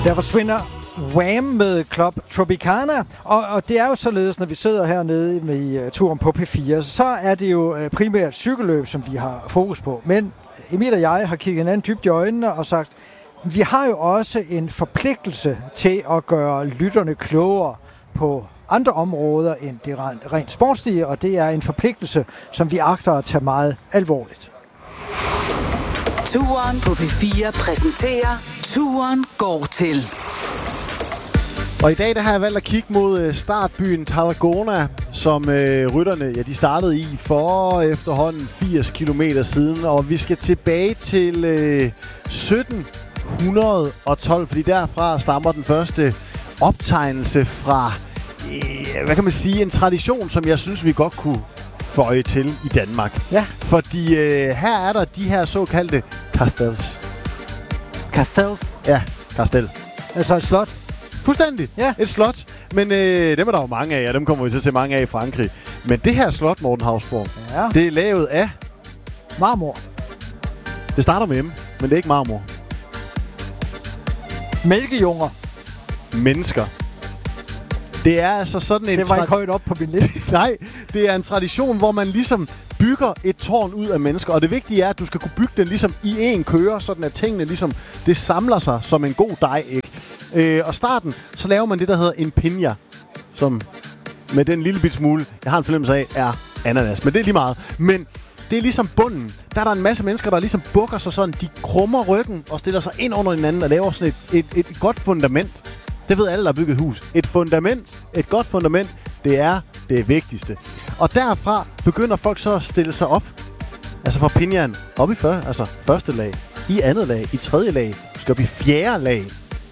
Der forsvinder Wham med Club Tropicana, og det er jo således, når vi sidder hernede med turen på P4, så er det jo primært cykelløb, som vi har fokus på. Men Emil og jeg har kigget hinanden dybt i øjnene og sagt, vi har jo også en forpligtelse til at gøre lytterne klogere på andre områder end det rent sportslige, og det er en forpligtelse, som vi agter at tage meget alvorligt. Turen på P4 præsenterer Turen går til. Og i dag der har jeg valgt at kigge mod startbyen Tarragona, som rytterne de startede i for efterhånden 80 kilometer siden. Og vi skal tilbage til 1712, fordi derfra stammer den første optegnelse fra, hvad kan man sige, en tradition, som jeg synes, vi godt kunne føje til i Danmark. Ja. Fordi her er der de her såkaldte castels. Castels? Ja, kastel. Altså et slot? Fuldstændig. Ja. Et slot. Men dem er der jo mange af, og dem kommer vi til at se mange af i Frankrig. Men det her slot, Morten Hausborg, det er lavet af marmor. Det starter med M, men det er ikke marmor. Mælkejunger. Mennesker. Det er altså sådan en... Det var ikke højt op på min liste. Nej, det er en tradition, hvor man ligesom bygger et tårn ud af mennesker. Og det vigtige er, at du skal kunne bygge den ligesom i en køre, sådan at tingene ligesom, det samler sig som en god dej, ikke? Og starten, så laver man det, der hedder en piña, som med den lille bit smule, jeg har en fornemmelse af, er ananas. Men det er lige meget. Men det er ligesom bunden. Der er der en masse mennesker, der ligesom bukker sig sådan, de krummer ryggen og stiller sig ind under hinanden og laver sådan et godt fundament. Det ved alle, der har bygget hus. Et godt fundament, det er det vigtigste. Og derfra begynder folk så at stille sig op. Altså fra piñaen op i første lag, i andet lag, i tredje lag, skal op i fjerde lag.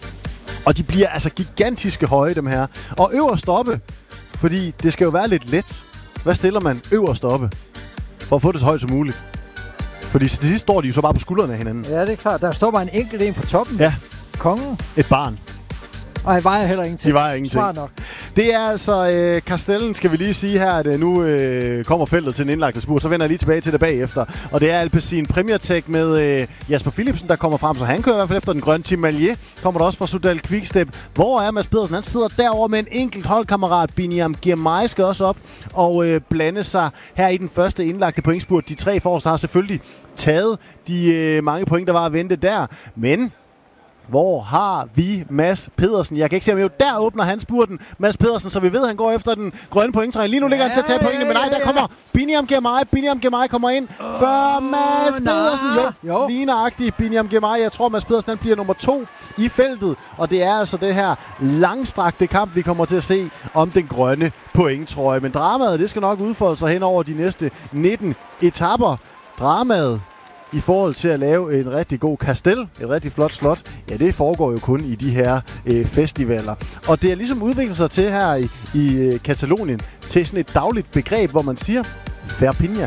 Og de bliver altså gigantiske høje, dem her. Og øverst oppe, fordi det skal jo være lidt let. Hvad stiller man øverst oppe? For at få det så højt som muligt. Fordi til sidst står de jo så bare på skuldrene af hinanden. Ja, det er klart. Der står bare en enkelt en på toppen. Ja. Kongen. Et barn. Og han vejer heller ingenting. De vejer ingenting. Svar nok. Det er altså Kastellen, skal vi lige sige her, at nu kommer feltet til en indlagte spur. Så vender jeg lige tilbage til det bagefter. Og det er Alpecin Premier Tech med Jasper Philipsen, der kommer frem. Så han kører i hvert fald efter den grønne Team Malier. Kommer der også fra Soudal Quickstep. Hvor er Mads Pedersen? Han sidder derovre med en enkelt holdkammerat. Biniam Girmay skal også op og blande sig her i den første indlagte pointspurt. De tre forreste har selvfølgelig taget de mange point, der var at vente der. Men hvor har vi Mads Pedersen? Jeg kan ikke se, om jo der åbner han spurten. Mads Pedersen, så vi ved, at han går efter den grønne pointtrøje. Lige nu ligger han til at tage pointene, men nej, der kommer Biniam Girmay. Biniam Girmay kommer ind før Mads Pedersen. Jo, lige nøjagtigt Biniam Girmay. Jeg tror, Mads Pedersen han bliver nummer 2 i feltet. Og det er altså det her langstrakte kamp, vi kommer til at se om den grønne pointtrøje. Men dramaet, det skal nok udfolde sig hen over de næste 19 etapper. Dramaet i forhold til at lave en rigtig god kastel, et rigtig flot slot, ja, det foregår jo kun i de her festivaler. Og det er ligesom udviklet sig til her i Katalonien, til sådan et dagligt begreb, hvor man siger, fair piña.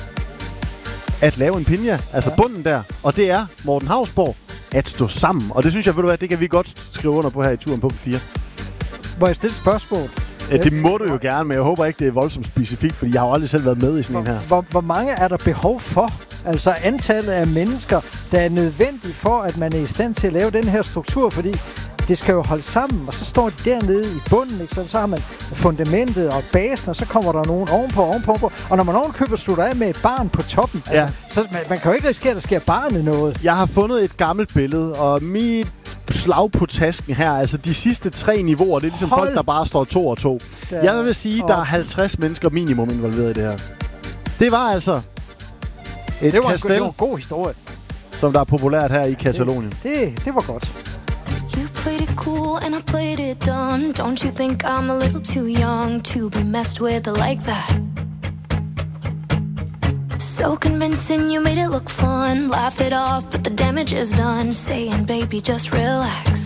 At lave en piña, altså bunden der, og det er Morten Hausborg, at stå sammen. Og det synes jeg, ved du hvad, det kan vi godt skrive under på her i turen på P4. Hvor jeg stiller spørgsmål. Det må du jo gerne, men jeg håber ikke, det er voldsomt specifikt, fordi jeg har jo aldrig selv været med i sådan en her. Hvor mange er der behov for? Altså antallet af mennesker, der er nødvendige for, at man er i stand til at lave den her struktur, fordi det skal jo holde sammen, og så står de dernede i bunden, ikke? Så har man fundamentet og basen, og så kommer der nogen ovenpå. Og når man ovenkøber slutter af med et barn på toppen, altså, så man kan jo ikke risikere, at der sker barnet noget. Jeg har fundet et gammelt billede, og mit slag på tasken her, altså de sidste 3 niveauer, det er ligesom folk, der bare står 2 og 2. Jeg vil sige, der er 50 mennesker minimum involveret i det her. Det var altså et kastel, det var en god historie, som der er populært her i Katalonien. Det var godt. You played it cool and I played it dumb. Don't you think I'm a little too young to be messed with like that? So convincing, you made it look fun. Laugh it off, but the damage is done. Saying, baby, just relax.